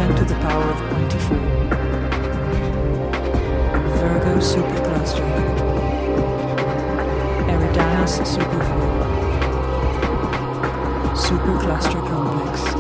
10 to the power of 24. Virgo supercluster. Eridanus superfluid. Supercluster